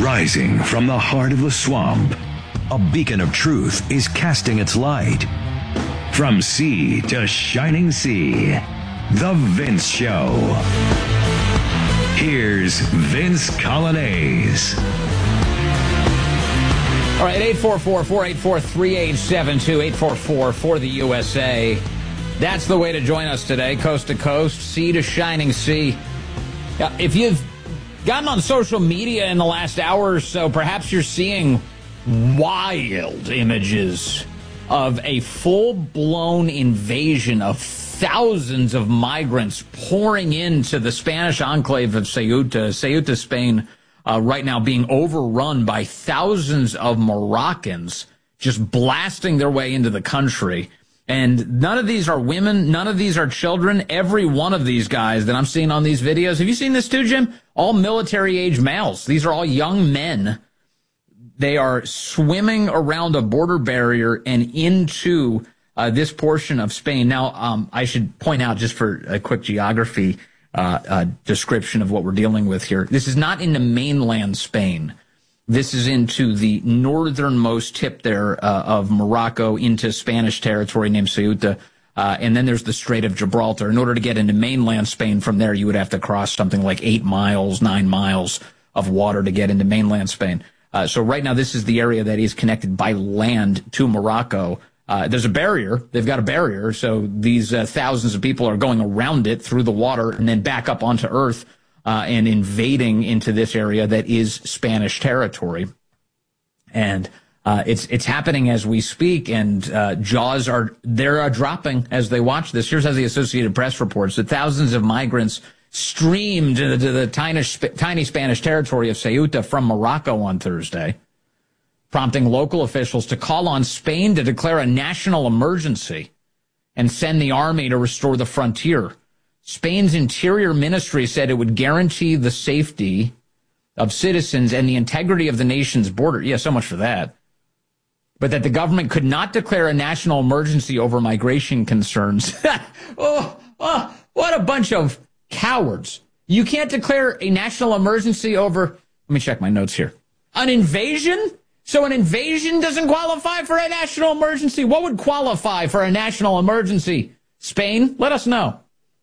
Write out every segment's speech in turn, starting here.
Rising from the heart of the swamp, a beacon of truth is casting its light. From sea to shining sea, The Vince Show. Here's Vince Coglianese. All right, 844-484-3872, 844 for the USA. That's the way to join us today, coast to coast, sea to shining sea. If you've gotten on social media in the last hour or so, perhaps you're seeing wild images of a full-blown invasion of thousands of migrants pouring into the Spanish enclave of Ceuta, Spain, right now being overrun by thousands of Moroccans just blasting their way into the country. And none of these are women. None of these are children. Every one of these guys that I'm seeing on these videos. Have you seen this too, Jim? All military-age males. These are all young men. They are swimming around a border barrier and into this portion of Spain. Now, I should point out, just for a quick geography description of what we're dealing with here, this is not into mainland Spain. This is into the northernmost tip there of Morocco into Spanish territory named Ceuta. And then there's the Strait of Gibraltar. In order to get into mainland Spain from there, you would have to cross something like 9 miles of water to get into mainland Spain. So right now, this is the area that is connected by land to Morocco. There's a barrier. They've got a barrier. So these thousands of people are going around it through the water and then back up onto Earth. And invading into this area that is Spanish territory. And it's happening as we speak, and jaws are dropping as they watch this. Here's how the Associated Press reports that thousands of migrants streamed into the tiny Spanish territory of Ceuta from Morocco on Thursday, prompting local officials to call on Spain to declare a national emergency and send the army to restore the frontier. Spain's Interior Ministry said it would guarantee the safety of citizens and the integrity of the nation's border. Yeah, so much for that. But that the government could not declare a national emergency over migration concerns. What a bunch of cowards. You can't declare a national emergency over, let me check my notes here, an invasion? So an invasion doesn't qualify for a national emergency? What would qualify for a national emergency? Spain? Let us know.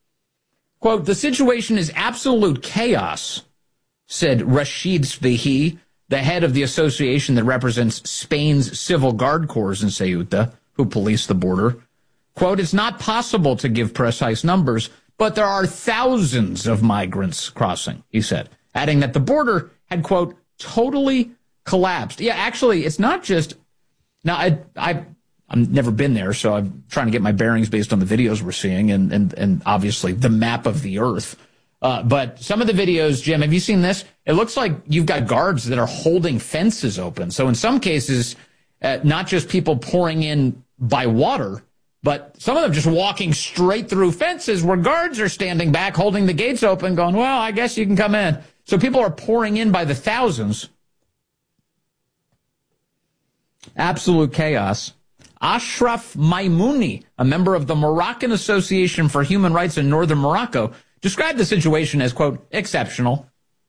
Quote, the situation is absolute chaos, said Rashid Sbehi, the head of the association that represents Spain's civil guard corps in Ceuta, who police the border. Quote, it's not possible to give precise numbers, but there are thousands of migrants crossing, he said, adding that the border had, quote, totally collapsed. Yeah, actually, it's not just, now I've never been there, so I'm trying to get my bearings based on the videos we're seeing and obviously the map of the earth. But some of the videos, Jim, have you seen this? It looks like you've got guards that are holding fences open. So in some cases, not just people pouring in by water, but some of them just walking straight through fences where guards are standing back, holding the gates open, going, well, I guess you can come in. So people are pouring in by the thousands. Absolute chaos. Ashraf Maimouni, a member of the Moroccan Association for Human Rights in northern Morocco, described the situation as, quote, exceptional.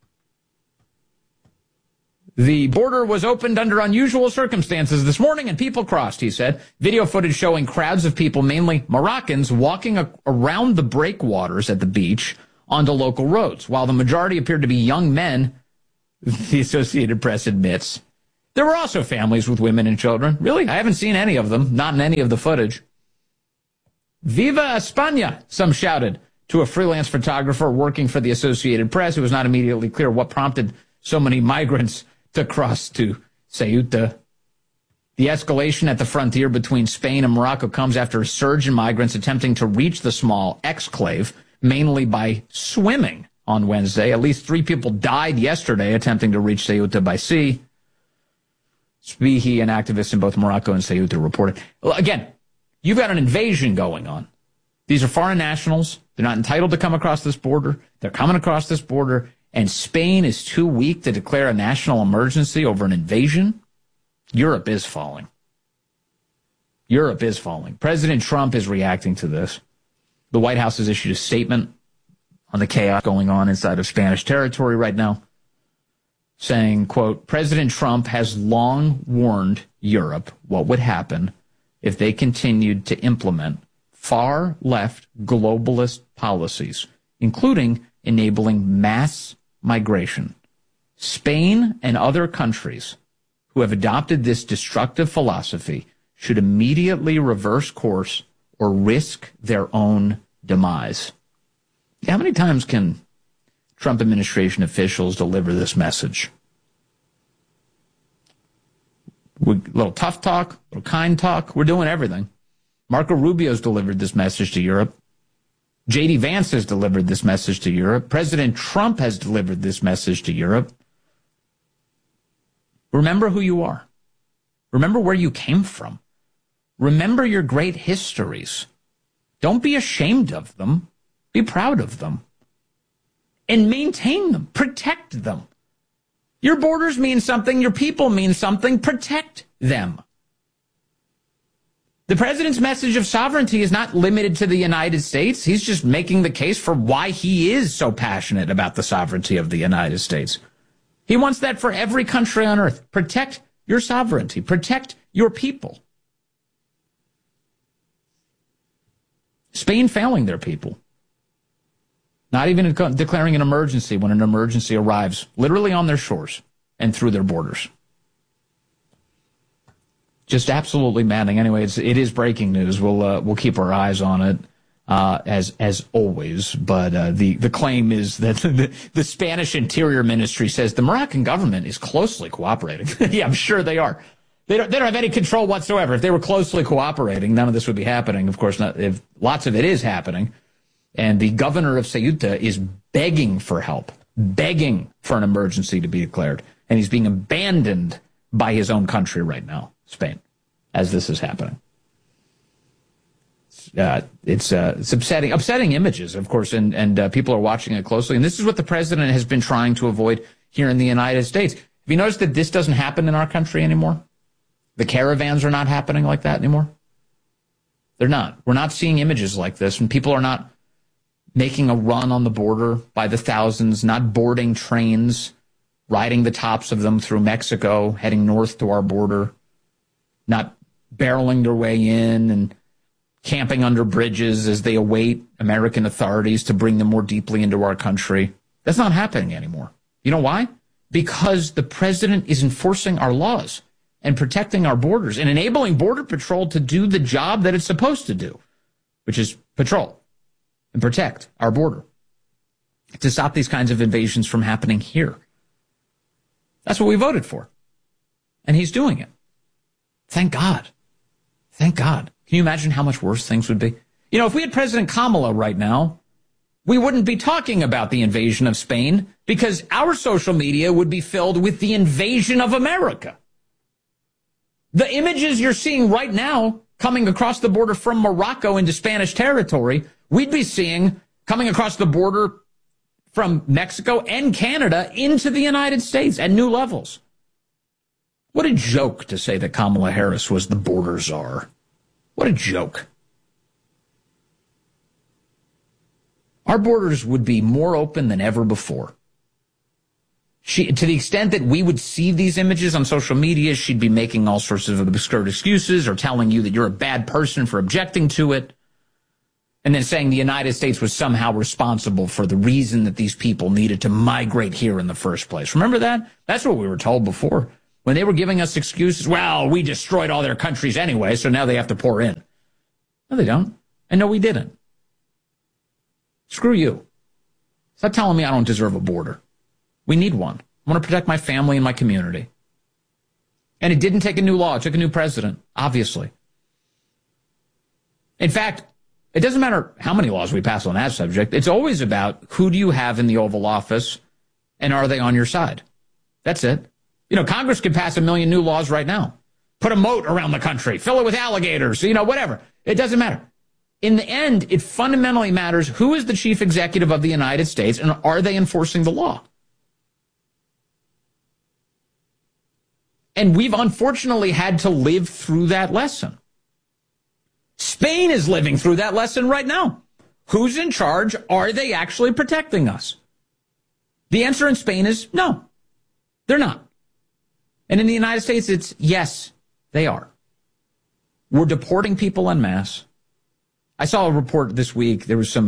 The border was opened under unusual circumstances this morning and people crossed, he said. Video footage showing crowds of people, mainly Moroccans, walking around the breakwaters at the beach onto local roads. While the majority appeared to be young men, the Associated Press admits, there were also families with women and children. Really? I haven't seen any of them, not in any of the footage. Viva España, some shouted to a freelance photographer working for the Associated Press. It was not immediately clear what prompted so many migrants to cross to Ceuta. The escalation at the frontier between Spain and Morocco comes after a surge in migrants attempting to reach the small exclave, mainly by swimming on Wednesday. At least 3 people died yesterday attempting to reach Ceuta by sea. Sbehi, an activist in both Morocco and Ceuta, reported. Again, you've got an invasion going on. These are foreign nationals. They're not entitled to come across this border. They're coming across this border, and Spain is too weak to declare a national emergency over an invasion. Europe is falling. Europe is falling. President Trump is reacting to this. The White House has issued a statement on the chaos going on inside of Spanish territory right now. saying, quote, President Trump has long warned Europe what would happen if they continued to implement far-left globalist policies, including enabling mass migration. Spain and other countries who have adopted this destructive philosophy should immediately reverse course or risk their own demise. How many times can Trump administration officials deliver this message? A little tough talk, a little kind talk. We're doing everything. Marco Rubio's delivered this message to Europe. J.D. Vance has delivered this message to Europe. President Trump has delivered this message to Europe. Remember who you are. Remember where you came from. Remember your great histories. Don't be ashamed of them. Be proud of them. And maintain them. Protect them. Your borders mean something. Your people mean something. Protect them. The president's message of sovereignty is not limited to the United States. He's just making the case for why he is so passionate about the sovereignty of the United States. He wants that for every country on earth. Protect your sovereignty. Protect your people. Spain failing their people. Not even declaring an emergency when an emergency arrives, literally on their shores and through their borders. Just absolutely maddening. Anyway, it is breaking news. We'll keep our eyes on it as always. But the claim is that the Spanish Interior Ministry says the Moroccan government is closely cooperating. Yeah, I'm sure they are. They don't have any control whatsoever. If they were closely cooperating, none of this would be happening. Of course, not if lots of it is happening. And the governor of Ceuta is begging for help, begging for an emergency to be declared. And he's being abandoned by his own country right now, Spain, as this is happening. It's upsetting images, of course, and people are watching it closely. And this is what the president has been trying to avoid here in the United States. Have you noticed that this doesn't happen in our country anymore? The caravans are not happening like that anymore. They're not. We're not seeing images like this, and people are not making a run on the border by the thousands, not boarding trains, riding the tops of them through Mexico, heading north to our border, not barreling their way in and camping under bridges as they await American authorities to bring them more deeply into our country. That's not happening anymore. You know why? Because the president is enforcing our laws and protecting our borders and enabling Border Patrol to do the job that it's supposed to do, which is patrol and protect our border, to stop these kinds of invasions from happening here. That's what we voted for. And he's doing it. Thank God. Thank God. Can you imagine how much worse things would be? You know, if we had President Kamala right now, we wouldn't be talking about the invasion of Spain because our social media would be filled with the invasion of America. The images you're seeing right now coming across the border from Morocco into Spanish territory, we'd be seeing coming across the border from Mexico and Canada into the United States at new levels. What a joke to say that Kamala Harris was the border czar. What a joke. Our borders would be more open than ever before. To the extent that we would see these images on social media, she'd be making all sorts of absurd excuses or telling you that you're a bad person for objecting to it, and then saying the United States was somehow responsible for the reason that these people needed to migrate here in the first place. Remember that? That's what we were told before. When they were giving us excuses, well, we destroyed all their countries anyway, so now they have to pour in. No, they don't. And no, we didn't. Screw you. Stop telling me I don't deserve a border. We need one. I want to protect my family and my community. And it didn't take a new law. It took a new president, obviously. In fact, it doesn't matter how many laws we pass on that subject. It's always about who do you have in the Oval Office and are they on your side? That's it. You know, Congress could pass 1 million new laws right now. Put a moat around the country. Fill it with alligators. You know, whatever. It doesn't matter. In the end, it fundamentally matters who is the chief executive of the United States and are they enforcing the law? And we've unfortunately had to live through that lesson. Spain is living through that lesson right now. Who's in charge? Are they actually protecting us? The answer in Spain is no. They're not. And in the United States, it's yes, they are. We're deporting people en masse. I saw a report this week. There was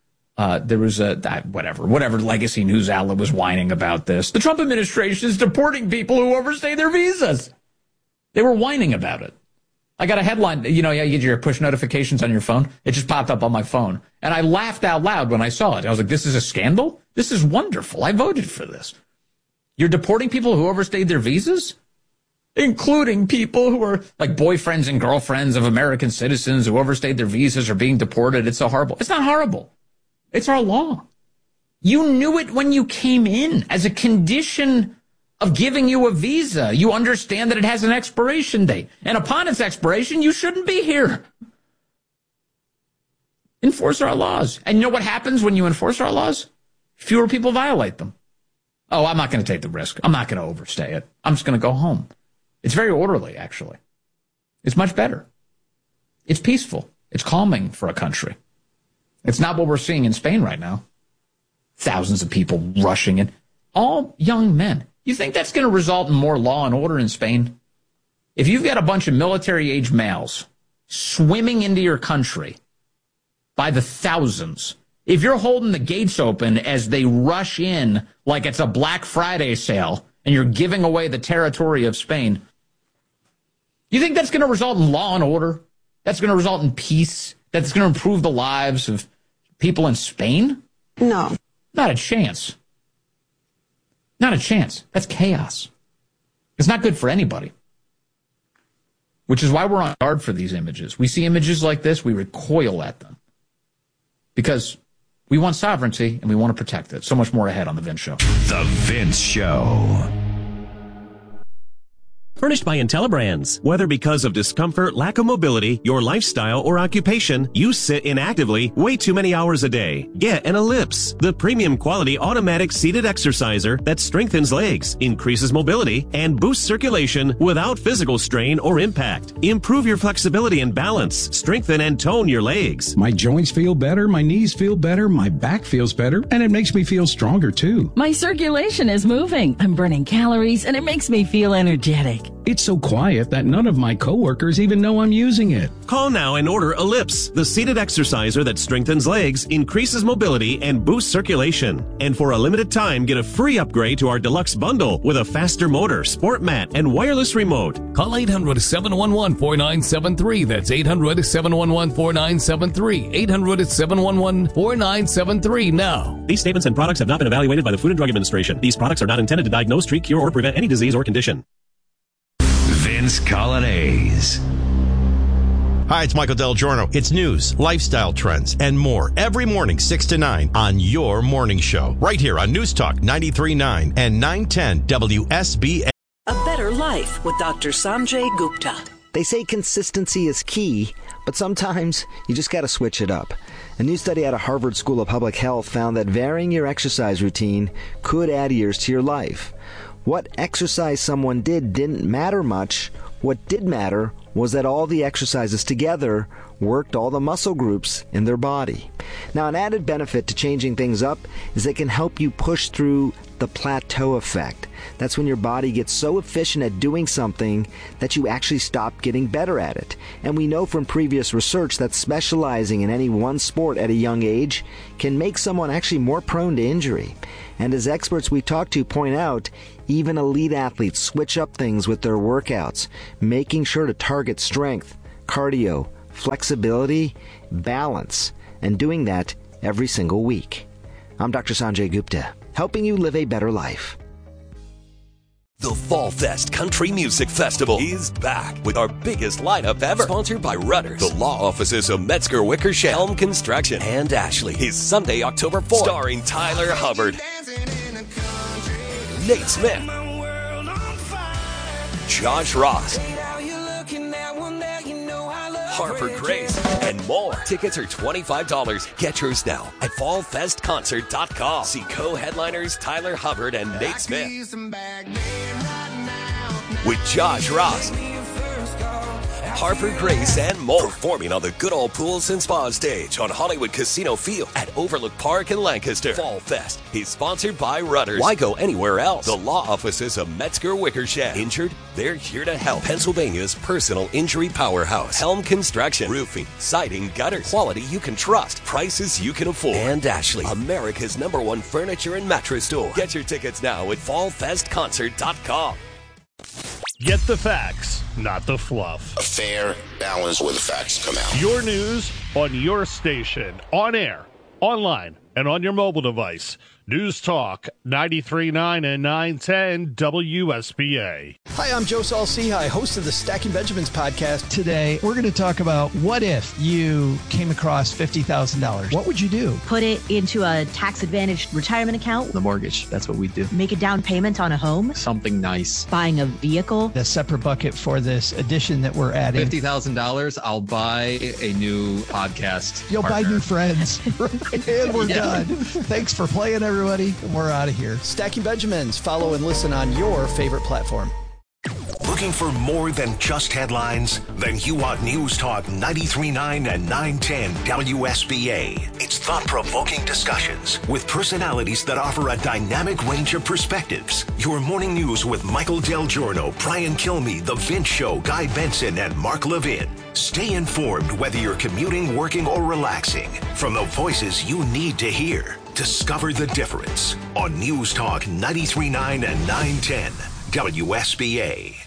whatever legacy news outlet was whining about this. The Trump administration is deporting people who overstay their visas. They were whining about it. I got a headline, you get your push notifications on your phone. It just popped up on my phone. And I laughed out loud when I saw it. I was like, this is a scandal? This is wonderful. I voted for this. You're deporting people who overstayed their visas? Including people who are like boyfriends and girlfriends of American citizens who overstayed their visas are being deported. It's so horrible. It's not horrible. It's our law. You knew it when you came in as a condition of giving you a visa. You understand that it has an expiration date. And upon its expiration, you shouldn't be here. Enforce our laws. And you know what happens when you enforce our laws? Fewer people violate them. Oh, I'm not going to take the risk. I'm not going to overstay it. I'm just going to go home. It's very orderly, actually. It's much better. It's peaceful. It's calming for a country. It's not what we're seeing in Spain right now. Thousands of people rushing in. All young men. You think that's going to result in more law and order in Spain? If you've got a bunch of military-age males swimming into your country by the thousands, if you're holding the gates open as they rush in like it's a Black Friday sale and you're giving away the territory of Spain, you think that's going to result in law and order? That's going to result in peace? That's going to improve the lives of people in Spain? No. Not a chance. Not a chance. That's chaos. It's not good for anybody. Which is why we're on guard for these images. We see images like this, we recoil at them. Because we want sovereignty and we want to protect it. So much more ahead on The Vince Show. The Vince Show. Furnished by IntelliBrands. Whether because of discomfort, lack of mobility, your lifestyle, or occupation, you sit inactively way too many hours a day. Get an Ellipse, the premium quality automatic seated exerciser that strengthens legs, increases mobility, and boosts circulation without physical strain or impact. Improve your flexibility and balance. Strengthen and tone your legs. My joints feel better, my knees feel better, my back feels better, and it makes me feel stronger too. My circulation is moving. I'm burning calories, and it makes me feel energetic. It's so quiet that none of my coworkers even know I'm using it. Call now and order Ellipse, the seated exerciser that strengthens legs, increases mobility, and boosts circulation. And for a limited time, get a free upgrade to our deluxe bundle with a faster motor, sport mat, and wireless remote. Call 800-711-4973. That's 800-711-4973. 800-711-4973 now. These statements and products have not been evaluated by the Food and Drug Administration. These products are not intended to diagnose, treat, cure, or prevent any disease or condition. Vince Colonnese. Hi, it's Michael Del Giorno. It's news, lifestyle trends, and more every morning, 6 to 9 on your morning show. Right here on News Talk 93.9 and 910 WSBA. A Better Life with Dr. Sanjay Gupta. They say consistency is key, but sometimes you just got to switch it up. A new study out of Harvard School of Public Health found that varying your exercise routine could add years to your life. What exercise someone did didn't matter much. What did matter was that all the exercises together worked all the muscle groups in their body. Now, an added benefit to changing things up is they can help you push through the plateau effect. That's when your body gets so efficient at doing something that you actually stop getting better at it. And we know from previous research that specializing in any one sport at a young age can make someone actually more prone to injury. And as experts we talk to point out, even elite athletes switch up things with their workouts, making sure to target strength, cardio, flexibility, balance, and doing that every single week. I'm Dr. Sanjay Gupta, helping you live a better life. The Fall Fest Country Music Festival is back with our biggest lineup ever. Sponsored by Rudders, the law offices of Metzger Wickersham, Helm Construction, and Ashley. Is Sunday, October 4th. Starring Tyler Hubbard, Nate Smith, Josh Ross, Harper Grace, and more. Tickets are $25. Get yours now at fallfestconcert.com. See co-headliners Tyler Hubbard and Nate Smith with Josh Ross, Harper Grace, and more. Performing on the Good Old Pools and Spa stage on Hollywood Casino Field at Overlook Park in Lancaster. Fall Fest is sponsored by Rudders. Why go anywhere else? The law offices of Metzger Wickersham. Injured? They're here to help. Pennsylvania's personal injury powerhouse. Helm Construction. Roofing, siding, gutters. Quality you can trust. Prices you can afford. And Ashley, America's #1 furniture and mattress store. Get your tickets now at fallfestconcert.com. Get the facts, not the fluff. A fair balance where the facts come out. Your news on your station, on air, online, and on your mobile device. News Talk 93.9 and 910 WSBA. Hi, I'm Joe Saul-Sehy, host of the Stacking Benjamins podcast. Today, we're going to talk about what if you came across $50,000. What would you do? Put it into a tax-advantaged retirement account. The mortgage, that's what we do. Make a down payment on a home. Something nice. Buying a vehicle. A separate bucket for this addition that we're adding. $50,000, I'll buy a new podcast You'll partner. buy new friends. And we're done. Thanks for playing, everybody. We're out of here. Stacking Benjamins. Follow and listen on your favorite platform. Looking for more than just headlines? Then you want News Talk 93.9 and 910 WSBA. It's thought-provoking discussions with personalities that offer a dynamic range of perspectives. Your morning news with Michael Del Giorno, Brian Kilmeade, The Vince Show, Guy Benson, and Mark Levin. Stay informed whether you're commuting, working, or relaxing. From the voices you need to hear, discover the difference on News Talk 93.9 and 910 WSBA.